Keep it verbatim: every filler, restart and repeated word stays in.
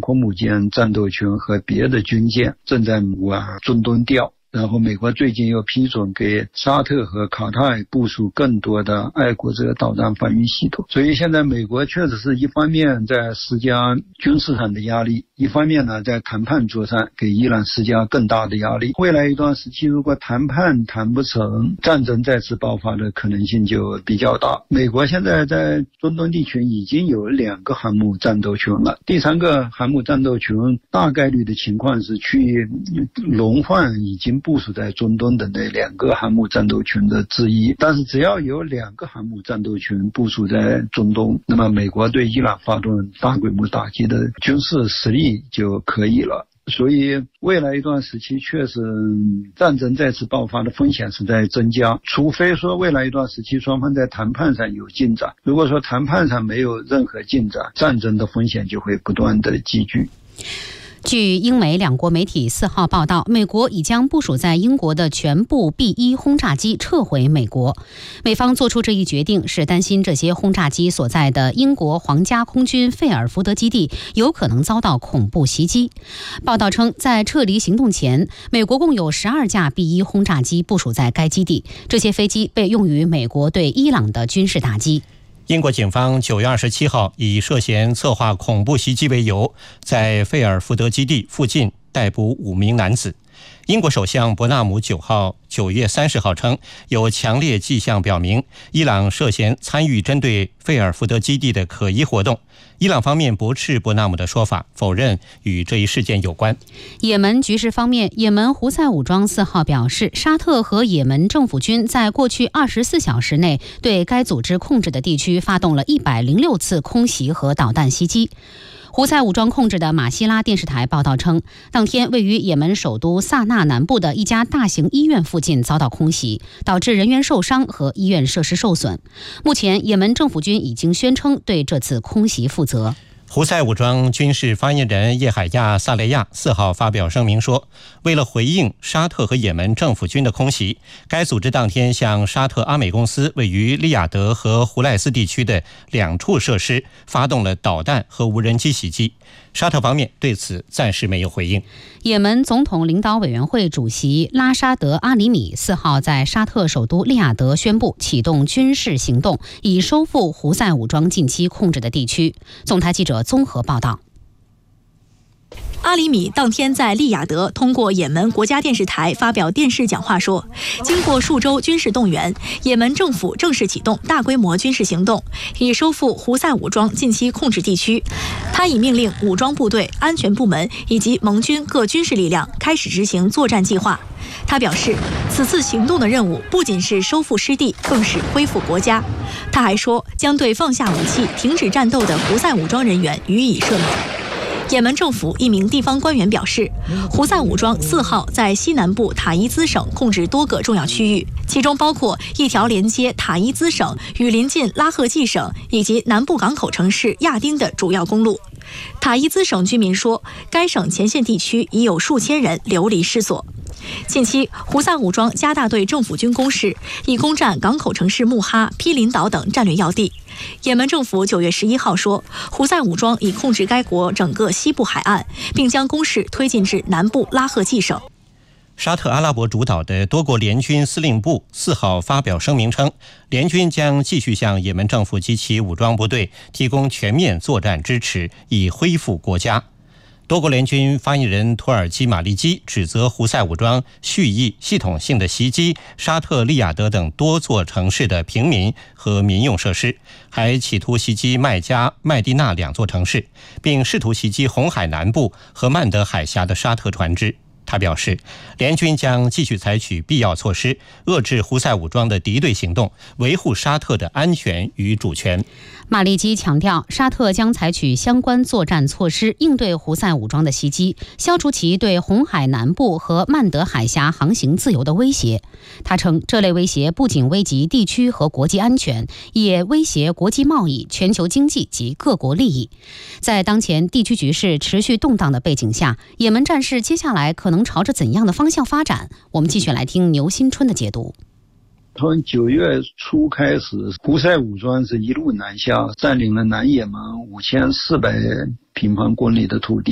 空母舰战斗群和别的军舰正在往中东调。然后美国最近又批准给沙特和卡塔尔部署更多的爱国者导弹防御系统，所以现在美国确实是一方面在施加军事上的压力，一方面呢在谈判桌上给伊朗施加更大的压力。未来一段时期如果谈判谈不成，战争再次爆发的可能性就比较大。美国现在在中东地区已经有两个航母战斗群了，第三个航母战斗群大概率的情况是去轮换已经部署在中东的那两个航母战斗群的之一，但是只要有两个航母战斗群部署在中东，那么美国对伊朗发动大规模打击的军事实力就可以了。所以未来一段时期确实战争再次爆发的风险是在增加，除非说未来一段时期双方在谈判上有进展，如果说谈判上没有任何进展，战争的风险就会不断的积聚。 据英美两国媒体四号报道，美国已将部署在英国的全部 B 一 轰炸机撤回美国。美方做出这一决定是担心这些轰炸机所在的英国皇家空军费尔福德基地有可能遭到恐怖袭击。报道称，在撤离行动前，美国共有十二架 B 一 轰炸机部署在该基地，这些飞机被用于美国对伊朗的军事打击。 英国警方九月二十七号以涉嫌策划恐怖袭击为由，在费尔福德基地附近逮捕五名男子。英国首相伯纳姆九号九月三十号称，有强烈迹象表明伊朗涉嫌参与针对费尔福德基地的可疑活动。伊朗方面驳斥伯纳姆的说法，否认与这一事件有关。 也门局势方面，也门胡塞武装四号表示，沙特和也门政府军在过去二十四小时内对该组织控制的地区发动了一百零六次空袭和导弹袭击。胡塞武装控制的马希拉电视台报道称，当天位于也门首都萨那南部的一家大型医院附近遭到空袭，导致人员受伤和医院设施受损。目前，也门政府军已经宣称对这次空袭负责。 胡塞武装军事发言人叶海亚·萨雷亚四号发表声明说，为了回应沙特和也门政府军的空袭，该组织当天向沙特阿美公司位于利雅得和胡赖斯地区的两处设施发动了导弹和无人机袭击。沙特方面对此暂时没有回应。 也门总统领导委员会主席拉沙德·阿里米四号在沙特首都利雅得宣布启动军事行动，以收复胡塞武装近期控制的地区。总台记者综合报道。 阿里米当天在利雅得通过也门国家电视台发表电视讲话说，经过数周军事动员，也门政府正式启动大规模军事行动，以收复胡塞武装近期控制地区。他已命令武装部队、安全部门以及盟军各军事力量开始执行作战计划。他表示，此次行动的任务不仅是收复失地，更是恢复国家。他还说，将对放下武器、停止战斗的胡塞武装人员予以赦免。也门政府一名地方官员表示，胡塞武装四号在西南部塔伊兹省控制多个重要区域，其中包括一条连接塔伊兹省与邻近拉赫季省以及南部港口城市亚丁的主要公路。塔伊兹省居民说，该省前线地区已有数千人流离失所。近期，胡塞武装加大对政府军攻势，以攻占港口城市穆哈、毗邻岛等战略要地。也门政府九月十一号说，胡塞武装已控制该国整个西部海岸，并将攻势推进至南部拉赫季省。 沙特阿拉伯主导的多国联军司令部四号发表声明称，联军将继续向也门政府及其武装部队提供全面作战支持，以恢复国家。多国联军发言人土耳其马利基指责胡塞武装蓄意系统性的袭击沙特利雅得等多座城市的平民和民用设施，还企图袭击麦加、麦地那两座城市，并试图袭击红海南部和曼德海峡的沙特船只。他表示，联军将继续采取必要措施，遏制胡塞武装的敌对行动，维护沙特的安全与主权。 马利基强调，沙特将采取相关作战措施应对胡塞武装的袭击，消除其对红海南部和曼德海峡航行自由的威胁。他称，这类威胁不仅危及地区和国际安全，也威胁国际贸易、全球经济及各国利益。在当前地区局势持续动荡的背景下，也门战事接下来可能朝着怎样的方向发展？我们继续来听牛新春的解读。 从九月初开始，胡塞武装是一路南下，占领了南也门五千四百平方公里的土地。